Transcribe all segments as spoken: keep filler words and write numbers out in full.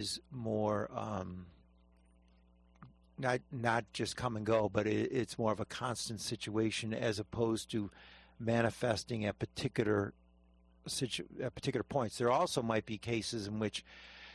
is more um, not not just come and go, but it, it's more of a constant situation as opposed to manifesting at particular situ- at particular points. There also might be cases in which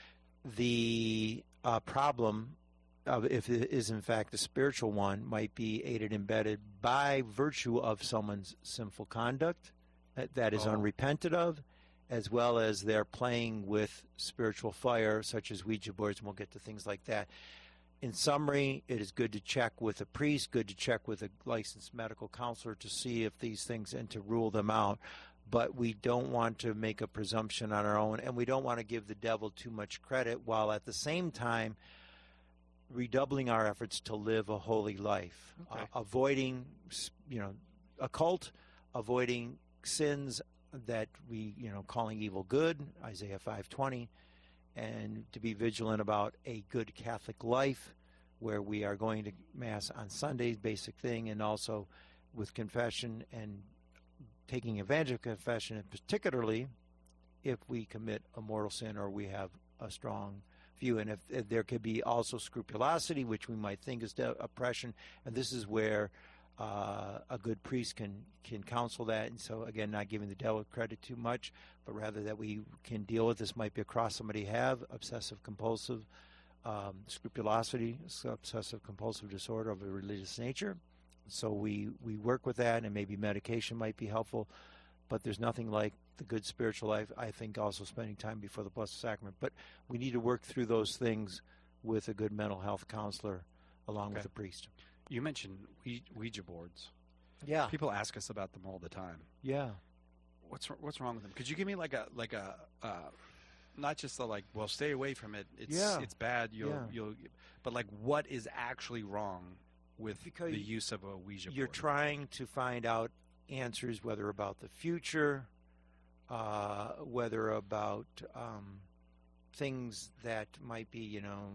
the uh, problem, of, if it is in fact a spiritual one, might be aided and abetted by virtue of someone's sinful conduct that, that is Oh. unrepented of, as well as they're playing with spiritual fire, such as Ouija boards, and we'll get to things like that. In summary, it is good to check with a priest, good to check with a licensed medical counselor to see if these things and to rule them out. But we don't want to make a presumption on our own, and we don't want to give the devil too much credit, while at the same time redoubling our efforts to live a holy life, Okay. uh, avoiding, you know, occult, avoiding sins that we, you know, calling evil good, Isaiah five twenty, and to be vigilant about a good Catholic life where we are going to Mass on Sundays, basic thing, and also with confession and taking advantage of confession, and particularly if we commit a mortal sin or we have a strong view. And if, if there could be also scrupulosity, which we might think is de- oppression, and this is where uh, a good priest can, can counsel that. And so, again, not giving the devil credit too much, but rather that we can deal with this. Might be a cross somebody have, obsessive-compulsive um, scrupulosity, obsessive-compulsive disorder of a religious nature. So we, we work with that, and maybe medication might be helpful, but there's nothing like the good spiritual life. I think also spending time before the Blessed Sacrament. But we need to work through those things with a good mental health counselor along Okay. with a priest. You mentioned Ouija- Ouija boards. Yeah. People ask us about them all the time. Yeah. What's what's wrong with them? Could you give me like a like a uh, not just the like, well, stay away from it. It's Yeah. it's bad. You'll Yeah. you'll, but like, what is actually wrong with Because the use of a Ouija You're board? trying to find out answers, whether about the future, uh, whether about um, things that might be, you know,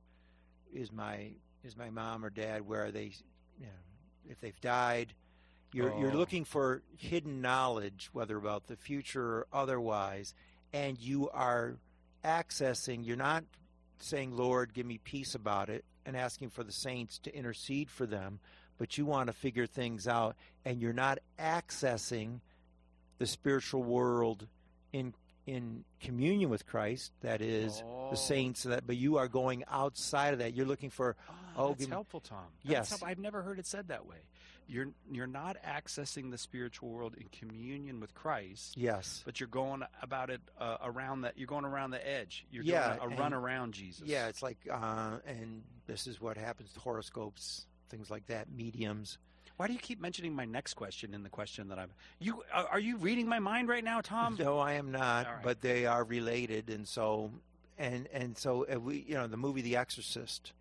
is my is my mom or dad, where are they, you know, if they've died. You're, you're Oh. looking for hidden knowledge, whether about the future or otherwise, and you are accessing, you're not saying, Lord, give me peace about it, and asking for the saints to intercede for them, but you want to figure things out, and you're not accessing the spiritual world in in communion with Christ, that is, Oh. the saints, that, but you are going outside of that. You're looking for, Oh, Oh, that's give me- helpful, Tom. That's Yes. helpful. I've never heard it said that way. You're you're not accessing the spiritual world in communion with Christ, yes. but you're going about it uh, around that. You're going around the edge. You're Yeah, doing a run and- around Jesus. Yeah, it's like, uh, and this is what happens to horoscopes, things like that, mediums. Why do you keep mentioning my next question in the question that I'm? You are are you reading my mind right now, Tom? No, I am not, All right. but they are related, and so, and and so uh, we, you know, the movie The Exorcist.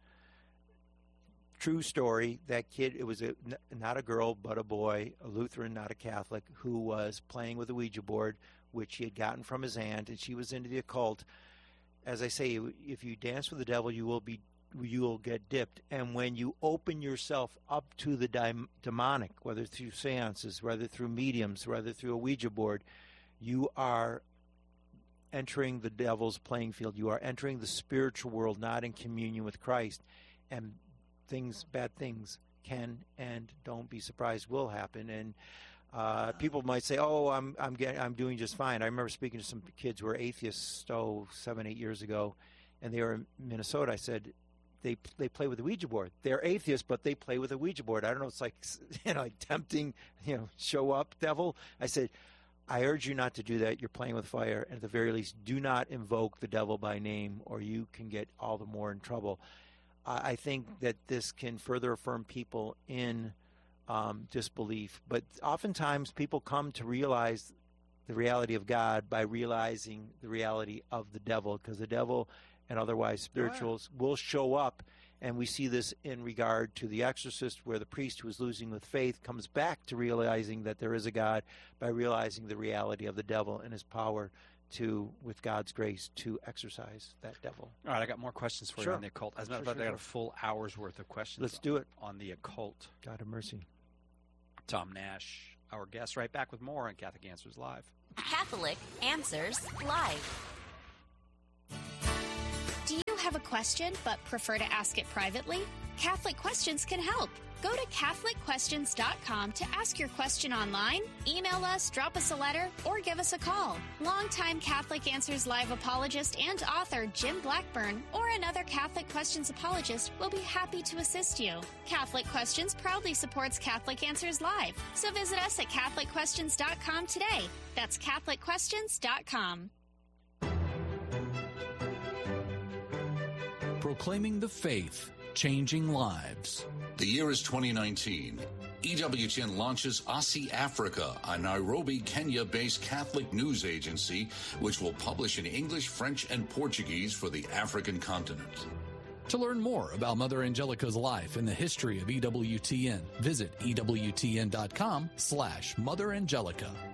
True story. That kid, it was a, n- not a girl, but a boy, a Lutheran, not a Catholic, who was playing with a Ouija board, which he had gotten from his aunt, and she was into the occult. As I say, if you dance with the devil, you will be, you will get dipped. And when you open yourself up to the dim- demonic, whether through seances, whether through mediums, whether through a Ouija board, you are entering the devil's playing field. You are entering the spiritual world, not in communion with Christ. And things, bad things can and don't be surprised will happen. And uh, people might say, "Oh, I'm I'm getting, I'm doing just fine." I remember speaking to some kids who were atheists, oh, seven, eight years ago, and they were in Minnesota. I said, "They they play with a Ouija board. They're atheists, but they play with a Ouija board." I don't know. It's like, you know, like tempting, you know, show up, devil. I said, I urge you not to do that. You're playing with fire. And at the very least, do not invoke the devil by name, or you can get all the more in trouble. I I think that this can further affirm people in um, disbelief. But oftentimes people come to realize the reality of God by realizing the reality of the devil, because the devil and otherwise spirituals will show up. And we see this in regard to The Exorcist, where the priest who is losing with faith comes back to realizing that there is a God by realizing the reality of the devil and his power to, with God's grace, to exorcise that devil. All right, I got more questions for Sure. you on the occult. As a matter Sure, of fact, sure, I got a sure. full hour's worth of questions. Let's do it. on the occult. God have mercy. Tom Nash, our guest, right back with more on Catholic Answers Live. Catholic Answers Live. Do you have a question but prefer to ask it privately? Catholic Questions can help. Go to Catholic Questions dot com to ask your question online, email us, drop us a letter, or give us a call. Longtime Catholic Answers Live apologist and author Jim Blackburn or another Catholic Questions apologist will be happy to assist you. Catholic Questions proudly supports Catholic Answers Live, so visit us at Catholic Questions dot com today. That's Catholic Questions dot com. Proclaiming the faith, changing lives. The year is twenty nineteen. E W T N launches Aussie Africa, a Nairobi, Kenya-based Catholic news agency, which will publish in English, French, and Portuguese for the African continent. To learn more about Mother Angelica's life and the history of E W T N, visit E W T N dot com slash Mother Angelica.